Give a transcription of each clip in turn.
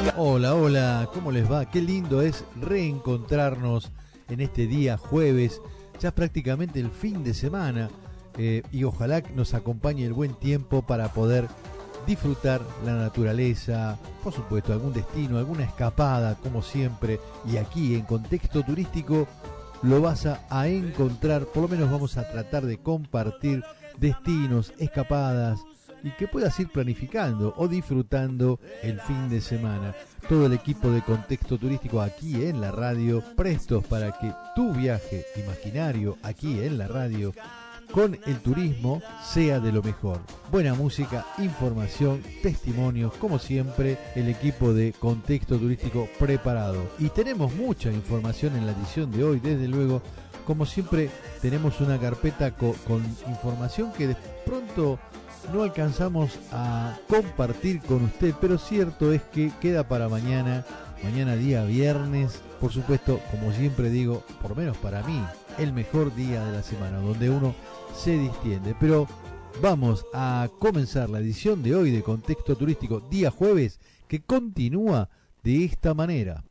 Hola, hola, ¿cómo les va? Qué lindo es reencontrarnos en este día jueves, ya prácticamente el fin de semana, y ojalá nos acompañe el buen tiempo para poder disfrutar la naturaleza, por supuesto algún destino, alguna escapada, como siempre, y aquí en Contexto Turístico lo vas a encontrar. Por lo menos vamos a tratar de compartir destinos, escapadas, y que puedas ir planificando o disfrutando el fin de semana. Todo el equipo de Contexto Turístico aquí en la radio, prestos para que tu viaje imaginario aquí en la radio con el turismo sea de lo mejor. Buena música, información, testimonios, como siempre, el equipo de Contexto Turístico preparado. Y tenemos mucha información en la edición de hoy, desde luego. Como siempre, tenemos una carpeta con información que de pronto no alcanzamos a compartir con usted, pero cierto es que queda para mañana día viernes, por supuesto, como siempre digo, por lo menos para mí, el mejor día de la semana, donde uno se distiende. Pero vamos a comenzar la edición de hoy de Contexto Turístico, día jueves, que continúa de esta manera.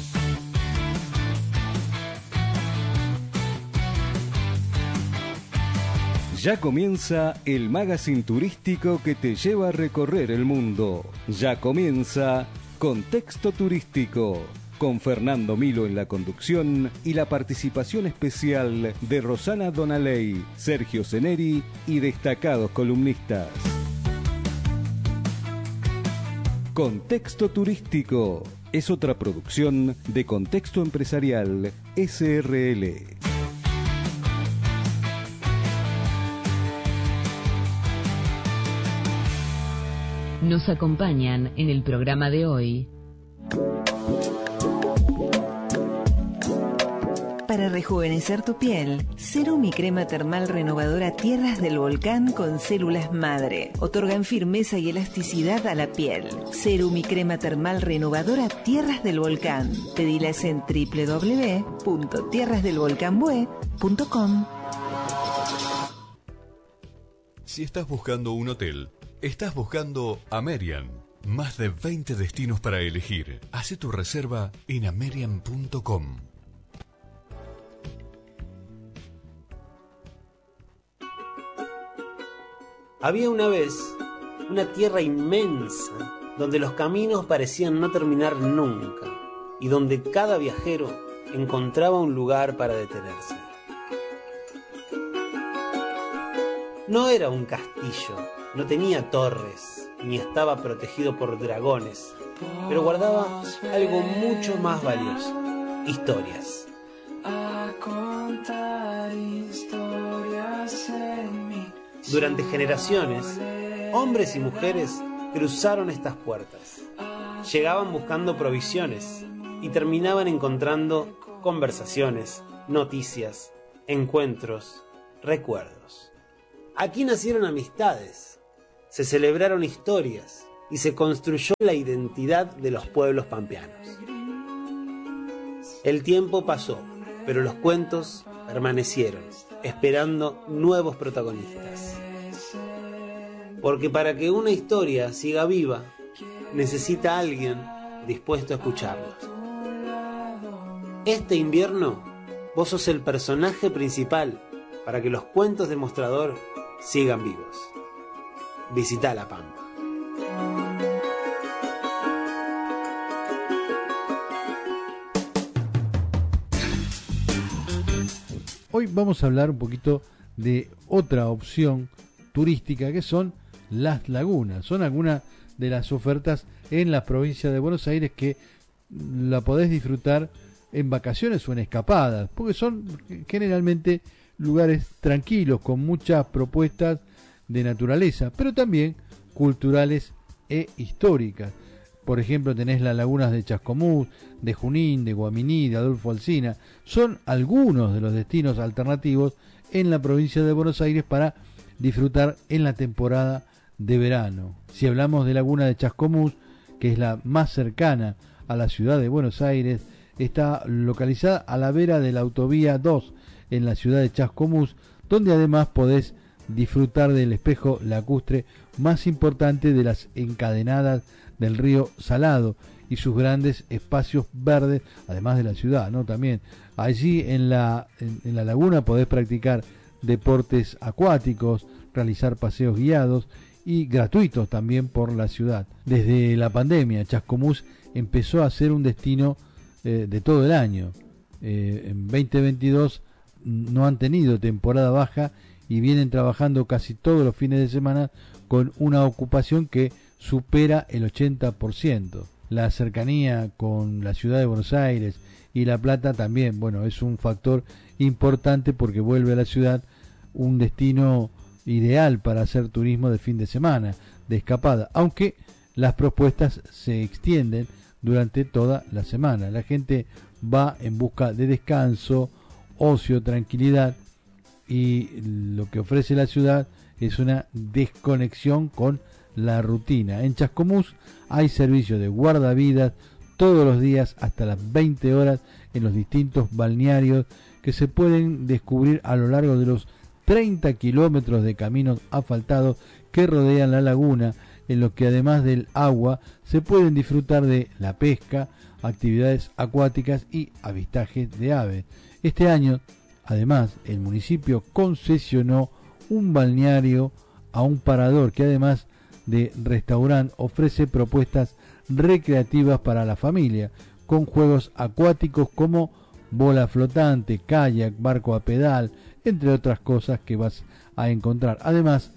Ya comienza el magazine turístico que te lleva a recorrer el mundo. Ya comienza Contexto Turístico, con Fernando Milo en la conducción y la participación especial de Rosana Donaley, Sergio Ceneri y destacados columnistas. Contexto Turístico es otra producción de Contexto Empresarial SRL. Nos acompañan en el programa de hoy. Para rejuvenecer tu piel, Serum y crema termal renovadora Tierras del Volcán con células madre. Otorgan firmeza y elasticidad a la piel. Serum y crema termal renovadora Tierras del Volcán. Pedilas en www.tierrasdelvolcanbue.com. Si estás buscando un hotel, estás buscando Amerian. Más de 20 destinos para elegir. Haz tu reserva en amerian.com. Había una vez una tierra inmensa donde los caminos parecían no terminar nunca y donde cada viajero encontraba un lugar para detenerse. No era un castillo, no tenía torres, ni estaba protegido por dragones, pero guardaba algo mucho más valioso: historias. Durante generaciones, hombres y mujeres cruzaron estas puertas. Llegaban buscando provisiones y terminaban encontrando conversaciones, noticias, encuentros, recuerdos. Aquí nacieron amistades, se celebraron historias y se construyó la identidad de los pueblos pampeanos. El tiempo pasó, pero los cuentos permanecieron, esperando nuevos protagonistas. Porque para que una historia siga viva, necesita alguien dispuesto a escucharla. Este invierno, vos sos el personaje principal para que los cuentos de Mostrador sigan vivos. Visita La Pampa. Hoy vamos a hablar un poquito de otra opción turística que son las lagunas. Son algunas de las ofertas en la provincia de Buenos Aires que la podés disfrutar en vacaciones o en escapadas, porque son generalmente lugares tranquilos con muchas propuestas de naturaleza, pero también culturales e históricas. Por ejemplo, tenés las lagunas de Chascomús, de Junín, de Guaminí, de Adolfo Alsina. Son algunos de los destinos alternativos en la provincia de Buenos Aires para disfrutar en la temporada de verano. Si hablamos de Laguna de Chascomús, que es la más cercana a la ciudad de Buenos Aires, está localizada a la vera de la autovía 2 en la ciudad de Chascomús, donde además podés disfrutar del espejo lacustre más importante de las encadenadas del río Salado, y sus grandes espacios verdes, además de la ciudad, ¿no? También allí en la laguna podés practicar deportes acuáticos, realizar paseos guiados y gratuitos también por la ciudad. Desde la pandemia, Chascomús empezó a ser un destino de todo el año. En 2022 no han tenido temporada baja y vienen trabajando casi todos los fines de semana con una ocupación que supera el 80%. La cercanía con la ciudad de Buenos Aires y La Plata también, bueno, es un factor importante porque vuelve a la ciudad un destino ideal para hacer turismo de fin de semana, de escapada, aunque las propuestas se extienden durante toda la semana. La gente va en busca de descanso, ocio, tranquilidad, y lo que ofrece la ciudad es una desconexión con la rutina. En Chascomús hay servicio de guardavidas todos los días hasta las 20 horas en los distintos balnearios que se pueden descubrir a lo largo de los 30 kilómetros de caminos asfaltados que rodean la laguna, en los que además del agua se pueden disfrutar de la pesca, actividades acuáticas y avistajes de aves. Este año, además, el municipio concesionó un balneario a un parador que, además de restaurante, ofrece propuestas recreativas para la familia, con juegos acuáticos como bola flotante, kayak, barco a pedal, entre otras cosas que vas a encontrar. Además,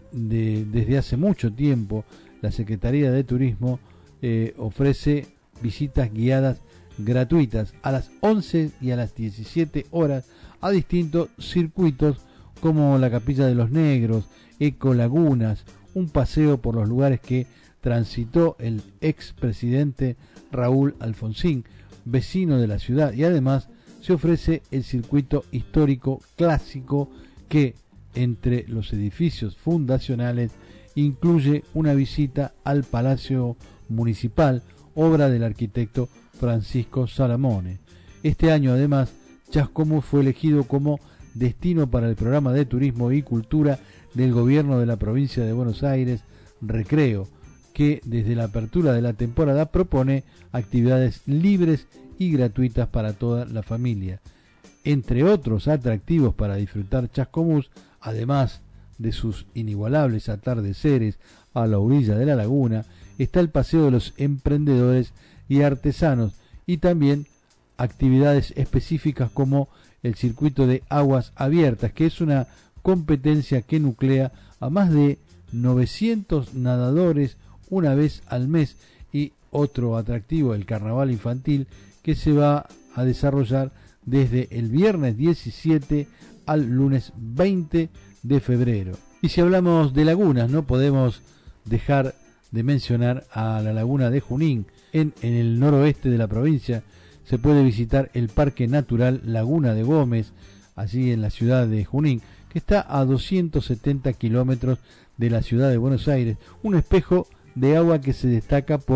desde hace mucho tiempo, la Secretaría de Turismo ofrece visitas guiadas gratuitas a las 11 y a las 17 horas a distintos circuitos como la Capilla de los Negros, Eco Lagunas, un paseo por los lugares que transitó el expresidente Raúl Alfonsín, vecino de la ciudad, y además se ofrece el circuito histórico clásico que, entre los edificios fundacionales, incluye una visita al Palacio Municipal, obra del arquitecto Francisco Salamone. Este año, además, Chascomús fue elegido como destino para el programa de turismo y cultura del gobierno de la provincia de Buenos Aires, Recreo, que desde la apertura de la temporada propone actividades libres y gratuitas para toda la familia. Entre otros atractivos para disfrutar Chascomús, además de sus inigualables atardeceres a la orilla de la laguna, está el Paseo de los Emprendedores y Artesanos, y también actividades específicas como el circuito de aguas abiertas, que es una competencia que nuclea a más de 900 nadadores una vez al mes, y otro atractivo, el carnaval infantil, que se va a desarrollar desde el viernes 17 al lunes 20 de febrero. Y si hablamos de lagunas, no podemos dejar de mencionar a la laguna de Junín. En el noroeste de la provincia se puede visitar el Parque Natural Laguna de Gómez, allí en la ciudad de Junín, que está a 270 kilómetros de la ciudad de Buenos Aires, un espejo de agua que se destaca por